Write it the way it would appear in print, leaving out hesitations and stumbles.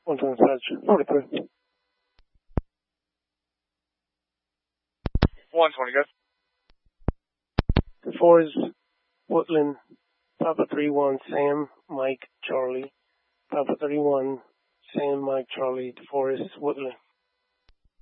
120 Sarge, 43. 120, good. The 4 is Woodland, Papa 31, Sam, Mike, Charlie. Papa 31, Sam, Mike, Charlie. The 4 is Woodland.